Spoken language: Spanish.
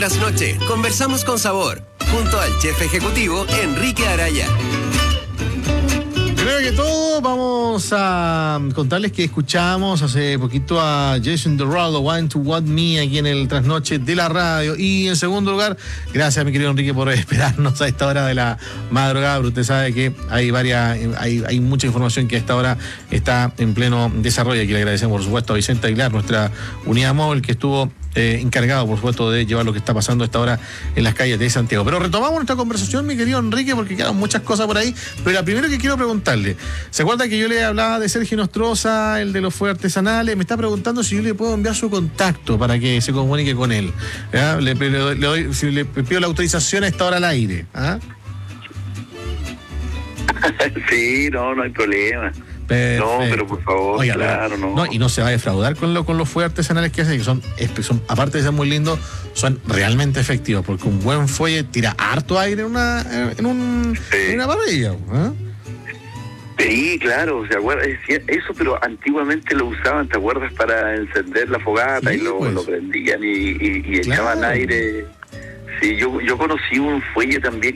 Trasnoche, conversamos con sabor, junto al chef ejecutivo Enrique Araya. Primero que todo, vamos a contarles que escuchamos hace poquito a Jason Derulo, Want to Want Me, aquí en el Trasnoche de la radio. Y en segundo lugar, gracias mi querido Enrique por esperarnos a esta hora de la madrugada, pero usted sabe que hay mucha información que a esta hora está en pleno desarrollo. Aquí le agradecemos, por supuesto, a Vicente Aguilar, nuestra unidad móvil, que estuvo encargado, por supuesto, de llevar lo que está pasando a esta hora en las calles de Santiago. Pero retomamos nuestra conversación, mi querido Enrique, porque quedan muchas cosas por ahí. Pero la primera que quiero preguntarle, ¿se acuerda que yo le hablaba de Sergio Nostroza, el de los fuegos artesanales? Me está preguntando si yo le puedo enviar su contacto para que se comunique con él. ¿Ya? Le pido la autorización a esta hora al aire. ¿Ah? Sí, no hay problema. Perfecto. No, pero por favor, oiga, claro, no. Y no se va a defraudar con los fuegos artesanales que hacen, que son, aparte de ser muy lindos, son realmente efectivos, porque un buen fuelle tira harto aire en una parrilla. ¿Eh? Sí, sí, ¿se acuerda? Eso, pero antiguamente lo usaban, ¿te acuerdas? Para encender la fogata, sí, y lo prendían y claro, echaban aire. Sí, yo conocí un fuelle también